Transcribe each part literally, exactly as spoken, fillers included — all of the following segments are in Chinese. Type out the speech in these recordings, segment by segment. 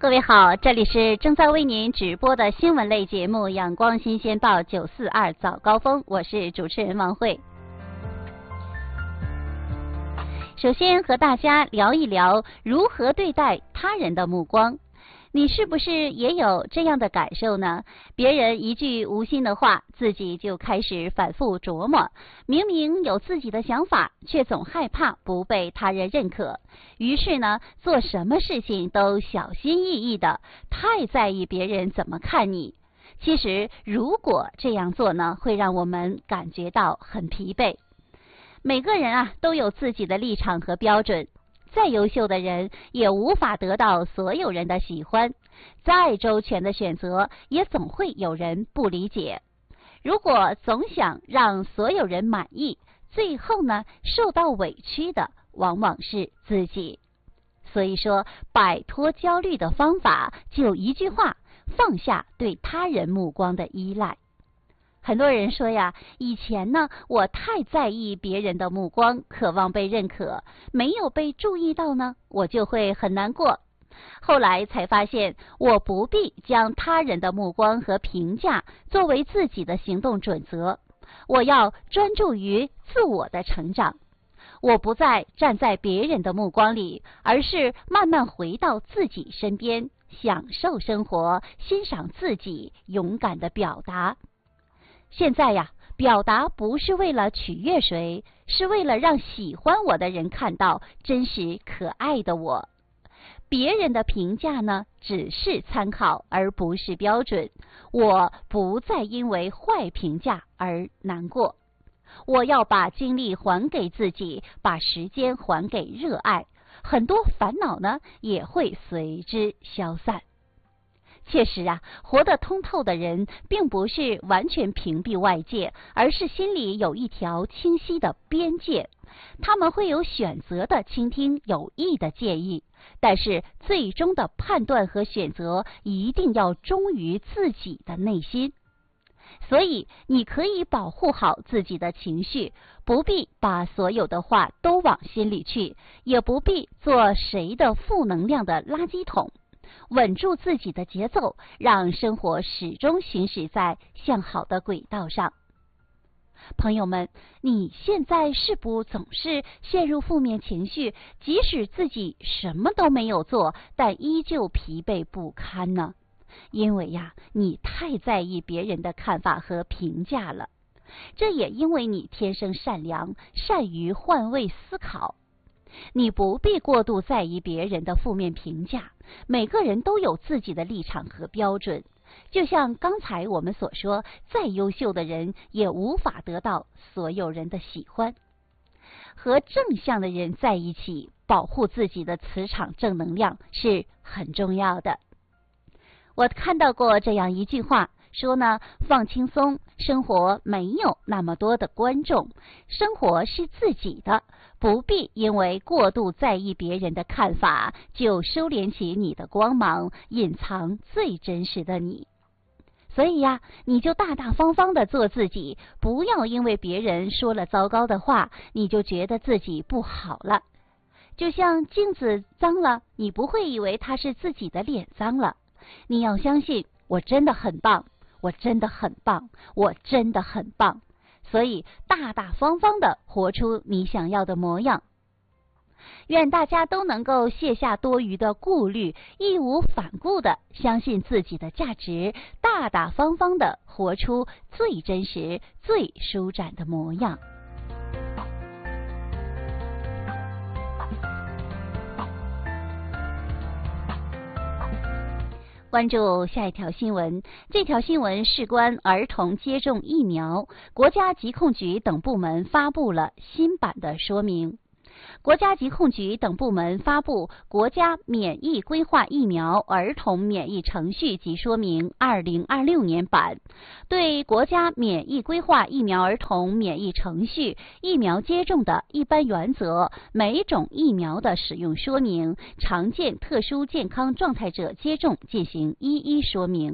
各位好，这里是正在为您直播的新闻类节目《阳光新鲜报九四二早高峰》，我是主持人王慧。首先和大家聊一聊如何对待他人的目光。你是不是也有这样的感受呢？别人一句无心的话，自己就开始反复琢磨。明明有自己的想法，却总害怕不被他人认可。于是呢，做什么事情都小心翼翼的，太在意别人怎么看你。其实，如果这样做呢，会让我们感觉到很疲惫。每个人啊，都有自己的立场和标准。再优秀的人也无法得到所有人的喜欢，再周全的选择也总会有人不理解。如果总想让所有人满意，最后呢，受到委屈的往往是自己。所以说，摆脱焦虑的方法就一句话：放下对他人目光的依赖。很多人说呀，以前呢，我太在意别人的目光，渴望被认可，没有被注意到呢，我就会很难过。后来才发现，我不必将他人的目光和评价作为自己的行动准则，我要专注于自我的成长。我不再站在别人的目光里，而是慢慢回到自己身边，享受生活，欣赏自己，勇敢地表达。现在呀，表达不是为了取悦谁，是为了让喜欢我的人看到真实可爱的我。别人的评价呢，只是参考，而不是标准。我不再因为坏评价而难过。我要把精力还给自己，把时间还给热爱，很多烦恼呢，也会随之消散。确实啊，活得通透的人并不是完全屏蔽外界，而是心里有一条清晰的边界。他们会有选择的倾听有益的建议，但是最终的判断和选择一定要忠于自己的内心。所以你可以保护好自己的情绪，不必把所有的话都往心里去，也不必做谁的负能量的垃圾桶。稳住自己的节奏，让生活始终行驶在向好的轨道上。朋友们，你现在是不总是陷入负面情绪，即使自己什么都没有做，但依旧疲惫不堪呢？因为呀，你太在意别人的看法和评价了。这也因为你天生善良，善于换位思考。你不必过度在意别人的负面评价，每个人都有自己的立场和标准。就像刚才我们所说，再优秀的人也无法得到所有人的喜欢。和正向的人在一起，保护自己的磁场正能量是很重要的。我看到过这样一句话，说呢，放轻松，生活没有那么多的观众，生活是自己的，不必因为过度在意别人的看法，就收敛起你的光芒，隐藏最真实的你。所以呀，你就大大方方的做自己，不要因为别人说了糟糕的话，你就觉得自己不好了。就像镜子脏了，你不会以为它是自己的脸脏了，你要相信，我真的很棒，我真的很棒，我真的很棒。所以大大方方的活出你想要的模样。愿大家都能够卸下多余的顾虑，义无反顾的相信自己的价值，大大方方的活出最真实、最舒展的模样。关注下一条新闻，这条新闻事关儿童接种疫苗，国家疾控局等部门发布了新版的说明。国家疾控局等部门发布《国家免疫规划疫苗儿童免疫程序及说明》二零二六年版，对国家免疫规划疫苗儿童免疫程序、疫苗接种的一般原则、每种疫苗的使用说明、常见特殊健康状态者接种进行一一说明。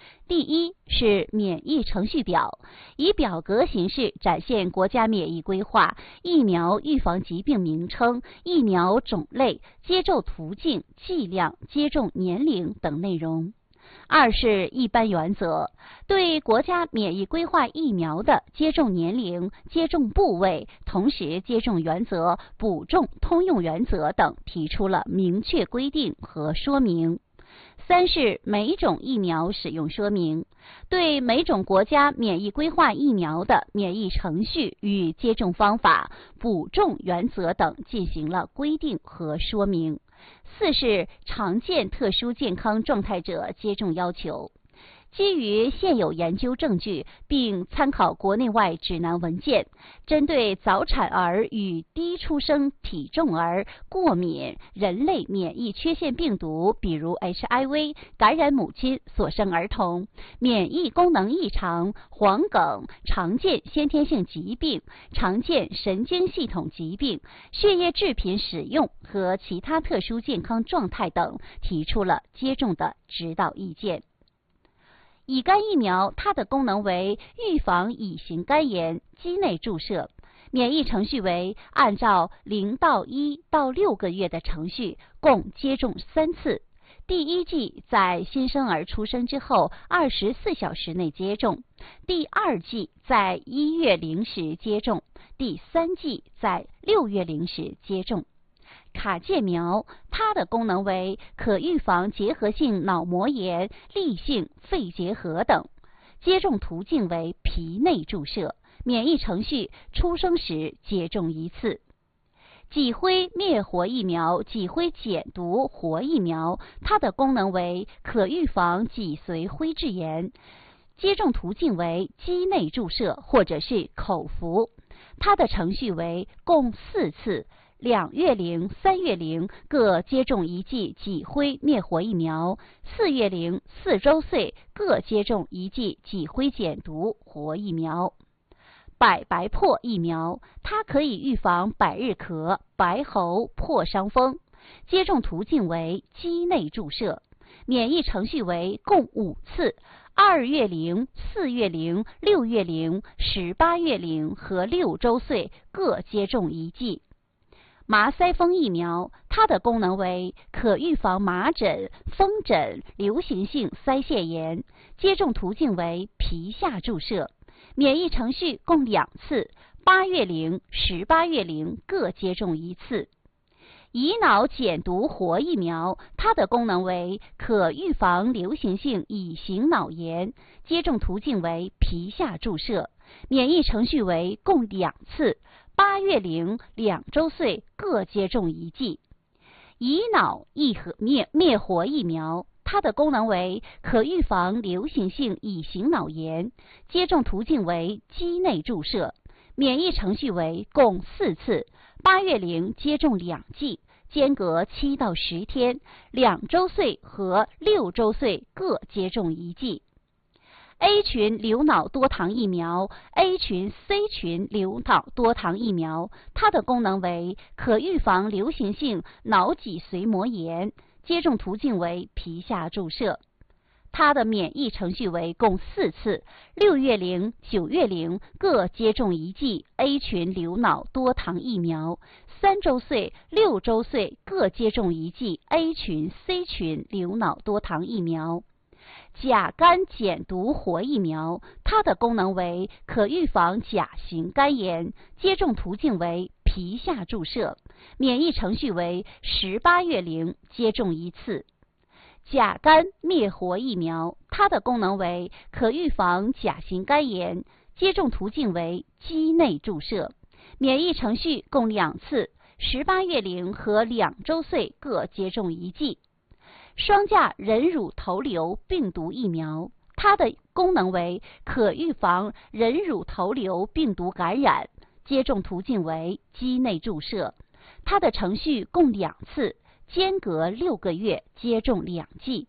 第一是免疫程序表，以表格形式展现国家免疫规划、疫苗预防疾病名称、疫苗种类、接种途径、剂量、接种年龄等内容。二是一般原则，对国家免疫规划疫苗的接种年龄、接种部位、同时接种原则、补种通用原则等提出了明确规定和说明。三是每种疫苗使用说明，对每种国家免疫规划疫苗的免疫程序与接种方法、补种原则等进行了规定和说明。四是常见特殊健康状态者接种要求。基于现有研究证据，并参考国内外指南文件，针对早产儿与低出生体重儿、过敏、人类免疫缺陷病毒，比如 H I V 感染母亲所生儿童、免疫功能异常、黄梗、常见先天性疾病、常见神经系统疾病、血液制品使用和其他特殊健康状态等，提出了接种的指导意见。乙肝疫苗，它的功能为预防乙型肝炎，肌内注射，免疫程序为按照零到一到六个月的程序，共接种三次。第一剂在新生儿出生之后二十四小时内接种，第二剂在一月零时接种，第三剂在六月零时接种。卡介苗，它的功能为可预防结核性脑膜炎、痢性肺结核等，接种途径为皮内注射，免疫程序出生时接种一次。脊灰灭活疫苗、脊灰减毒活疫苗，它的功能为可预防脊髓灰质炎，接种途径为肌内注射或者是口服，它的程序为共四次。两月龄、三月龄各接种一剂脊灰灭活疫苗，四月龄、四周岁各接种一剂脊灰减毒活疫苗。百白破疫苗，它可以预防百日咳、白喉、破伤风，接种途径为肌内注射，免疫程序为共五次。二月龄、四月龄、六月龄、十八月龄和六周岁各接种一剂。麻腮风疫苗，它的功能为可预防麻疹、风疹、流行性腮腺炎，接种途径为皮下注射，免疫程序共两次，八月龄、十八月龄各接种一次。乙脑减毒活疫苗，它的功能为可预防流行性乙型脑炎，接种途径为皮下注射，免疫程序为共两次，八月龄、两周岁各接种一剂。乙脑抑和灭灭活疫苗，它的功能为可预防流行性乙型脑炎，接种途径为肌内注射，免疫程序为共四次，八月龄接种两剂，间隔七到十天，两周岁和六周岁各接种一剂。A 群流脑多糖疫苗 A 群 C 群流脑多糖疫苗，它的功能为可预防流行性脑脊髓膜炎，接种途径为皮下注射，它的免疫程序为共四次，六月龄、九月龄各接种一剂 A 群流脑多糖疫苗，三周岁、六周岁各接种一剂 A 群 C 群流脑多糖疫苗。甲肝减毒活疫苗，它的功能为可预防甲型肝炎，接种途径为皮下注射，免疫程序为十八月龄接种一次。甲肝灭活疫苗，它的功能为可预防甲型肝炎，接种途径为肌内注射，免疫程序共两次，十八月龄和两周岁各接种一剂。双价人乳头瘤病毒疫苗，它的功能为可预防人乳头瘤病毒感染，接种途径为肌内注射，它的程序共两次，间隔六个月接种两剂。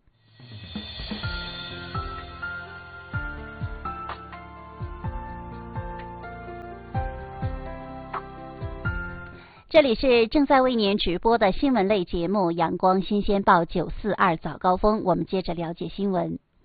这里是正在为您直播的新闻类节目《阳光新鲜报》九四二早高峰，我们接着了解新闻。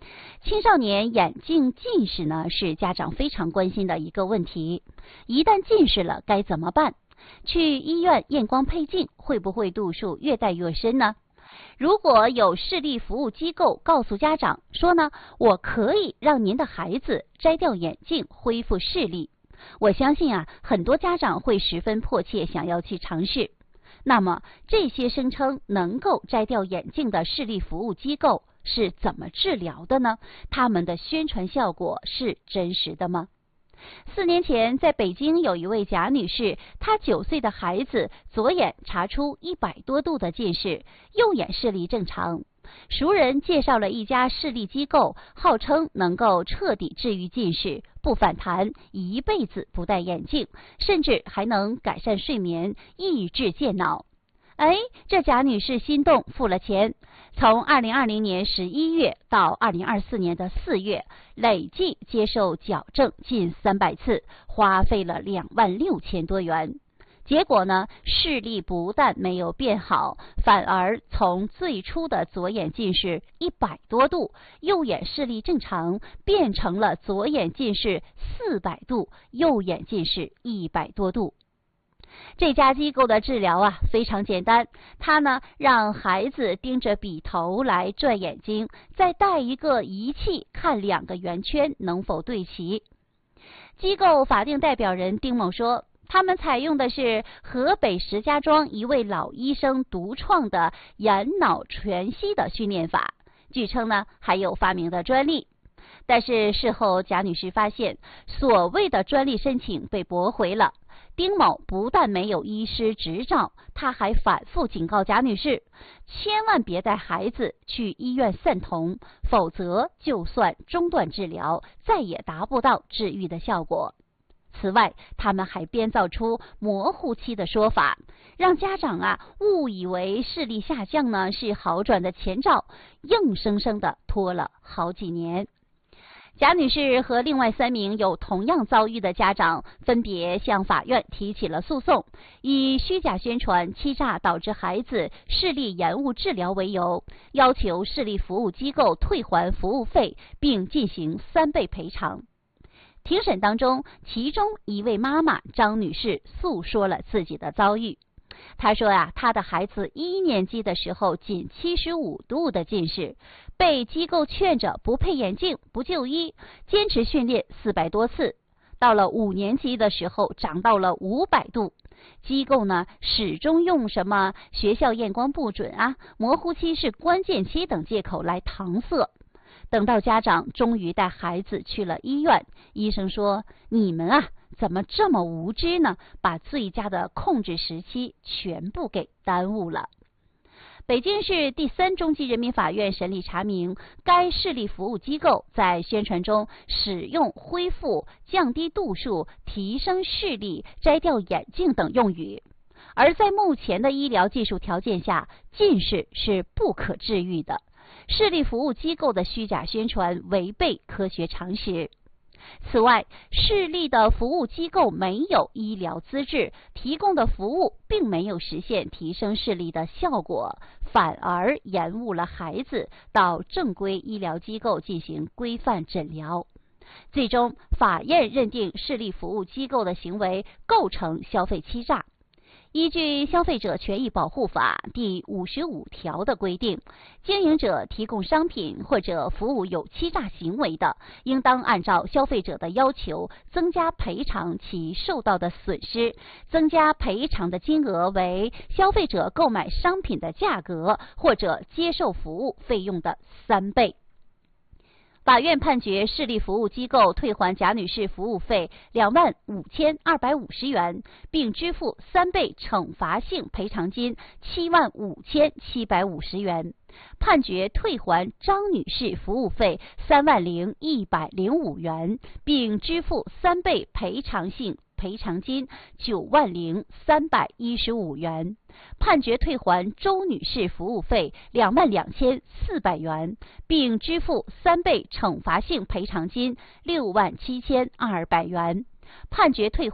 青少年眼镜近视呢，是家长非常关心的一个问题。一旦近视了，该怎么办？去医院验光配镜，会不会度数越戴越深呢？如果有视力服务机构告诉家长说呢，我可以让您的孩子摘掉眼镜，恢复视力，我相信啊，很多家长会十分迫切想要去尝试。那么，这些声称能够摘掉眼镜的视力服务机构是怎么治疗的呢？他们的宣传效果是真实的吗？四年前，在北京有一位贾女士，她九岁的孩子左眼查出一百多度的近视，右眼视力正常。熟人介绍了一家视力机构，号称能够彻底治愈近视，不反弹，一辈子不戴眼镜，甚至还能改善睡眠，益智健脑。哎，这贾女士心动，付了钱。从二零二零年十一月到二零二四年的四月，累计接受矫正近三百次，花费了两万六千多元。结果呢，视力不但没有变好，反而从最初的左眼近视一百多度，右眼视力正常，变成了左眼近视四百度，右眼近视一百多度。这家机构的治疗啊非常简单，他呢让孩子盯着笔头来转眼睛，再带一个仪器看两个圆圈能否对齐。机构法定代表人丁某说，他们采用的是河北石家庄一位老医生独创的眼脑全息的训练法，据称呢还有发明的专利。但是事后贾女士发现，所谓的专利申请被驳回了。丁某不但没有医师执照，他还反复警告贾女士，千万别带孩子去医院散瞳，否则就算中断治疗，再也达不到治愈的效果。此外，他们还编造出模糊期的说法，让家长啊误以为视力下降呢是好转的前兆，硬生生的拖了好几年。贾女士和另外三名有同样遭遇的家长分别向法院提起了诉讼，以虚假宣传、欺诈导致孩子视力延误治疗为由，要求视力服务机构退还服务费，并进行三倍赔偿。庭审当中，其中一位妈妈张女士诉说了自己的遭遇。她说呀、啊，她的孩子一年级的时候仅七十五度的近视，被机构劝着不配眼镜、不就医，坚持训练四百多次，到了五年级的时候长到了五百度。机构呢始终用什么学校验光不准啊、模糊期是关键期等借口来搪塞。等到家长终于带孩子去了医院，医生说：“你们啊，怎么这么无知呢？把最佳的控制时期全部给耽误了。”北京市第三中级人民法院审理查明，该视力服务机构在宣传中使用恢复、降低度数、提升视力、摘掉眼镜等用语，而在目前的医疗技术条件下，近视是不可治愈的。视力服务机构的虚假宣传违背科学常识。此外，视力的服务机构没有医疗资质，提供的服务并没有实现提升视力的效果，反而延误了孩子到正规医疗机构进行规范诊疗。最终，法院认定视力服务机构的行为构成消费欺诈。依据《消费者权益保护法》第五十五条的规定，经营者提供商品或者服务有欺诈行为的，应当按照消费者的要求增加赔偿其受到的损失，增加赔偿的金额为消费者购买商品的价格或者接受服务费用的三倍。法院判决视力服务机构退还贾女士服务费两万五千二百五十元，并支付三倍惩罚性赔偿金七万五千七百五十元；判决退还张女士服务费三万零一百零五元，并支付三倍赔偿性赔偿金九万零三百一十五元；判决退还周女士服务费两万两千四百元，并支付三倍惩罚性赔偿金六万七千二百元；判决退还